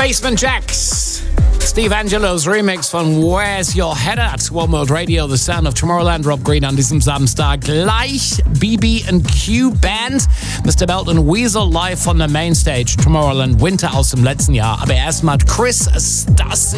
Basement Jaxx. Steve Angelos Remix von Where's Your Head At? One World Radio, the sound of Tomorrowland. Rob Green an diesem Samstag. Gleich BB&Q Band. Mr. Belt und Weasel live von der Mainstage. Tomorrowland Winter aus dem letzten Jahr. Aber erstmal Chris Stassi.